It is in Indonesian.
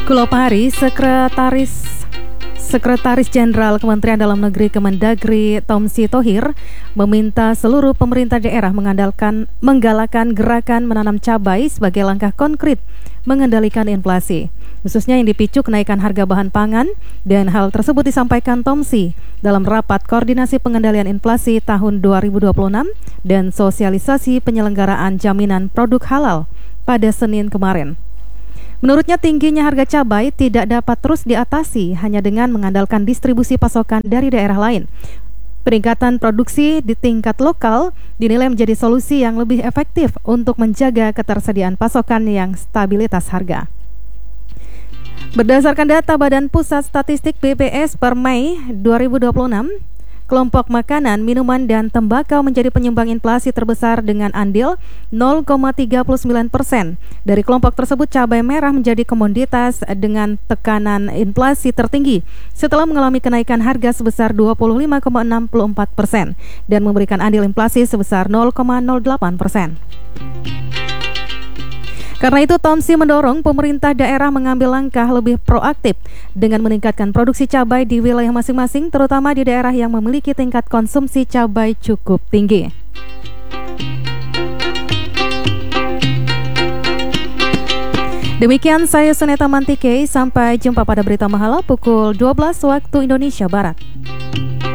Kulopari, Sekretaris Jenderal Kementerian Dalam Negeri Kemendagri Tomsi Thohir meminta seluruh pemerintah daerah menggalakkan gerakan menanam cabai sebagai langkah konkret mengendalikan inflasi, khususnya yang dipicu kenaikan harga bahan pangan, dan hal tersebut disampaikan Tomsi dalam rapat koordinasi pengendalian inflasi tahun 2026 dan sosialisasi penyelenggaraan jaminan produk halal pada Senin kemarin. Menurutnya, tingginya harga cabai tidak dapat terus diatasi hanya dengan mengandalkan distribusi pasokan dari daerah lain. Peningkatan produksi di tingkat lokal dinilai menjadi solusi yang lebih efektif untuk menjaga ketersediaan pasokan yang stabilitas harga. Berdasarkan data Badan Pusat Statistik BPS per Mei 2026, kelompok makanan, minuman, dan tembakau menjadi penyumbang inflasi terbesar dengan andil 0,39%. Dari kelompok tersebut, cabai merah menjadi komoditas dengan tekanan inflasi tertinggi setelah mengalami kenaikan harga sebesar 25,64% dan memberikan andil inflasi sebesar 0,08%. Karena itu, Tomsi mendorong pemerintah daerah mengambil langkah lebih proaktif dengan meningkatkan produksi cabai di wilayah masing-masing, terutama di daerah yang memiliki tingkat konsumsi cabai cukup tinggi. Demikian saya Suneta Mantike, sampai jumpa pada Berita Mahala pukul 12 waktu Indonesia Barat.